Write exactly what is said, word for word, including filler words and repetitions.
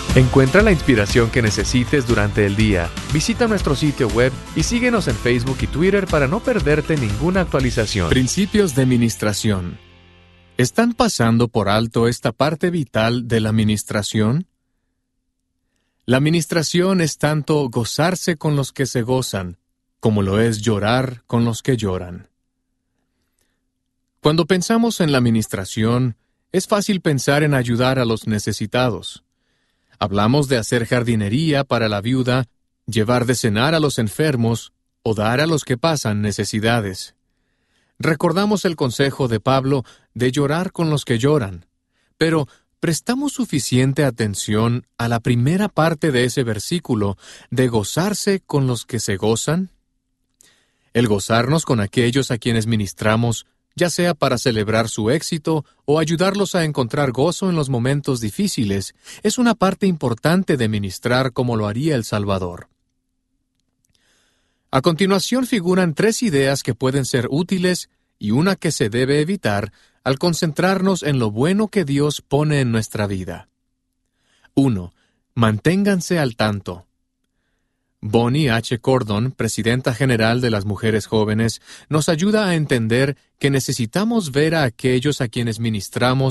Encuentra la inspiración que necesites durante el día. Visita nuestro sitio web y síguenos en Facebook y Twitter para no perderte ninguna actualización. Principios de ministración. ¿Están pasando por alto esta parte vital de la ministración? La ministración es tanto gozarse con los que se gozan, como lo es llorar con los que lloran. Cuando pensamos en la ministración, es fácil pensar en ayudar a los necesitados. Hablamos de hacer jardinería para la viuda, llevar de cenar a los enfermos o dar a los que pasan necesidades. Recordamos el consejo de Pablo de llorar con los que lloran, pero ¿prestamos suficiente atención a la primera parte de ese versículo de gozarse con los que se gozan? El gozarnos con aquellos a quienes ministramos, ya sea para celebrar su éxito o ayudarlos a encontrar gozo en los momentos difíciles, es una parte importante de ministrar como lo haría el Salvador. A continuación figuran tres ideas que pueden ser útiles y una que se debe evitar al concentrarnos en lo bueno que Dios pone en nuestra vida. uno. Manténganse al tanto. Bonnie H. Cordon, presidenta general de las Mujeres Jóvenes, nos ayuda a entender que necesitamos ver a aquellos a quienes ministramos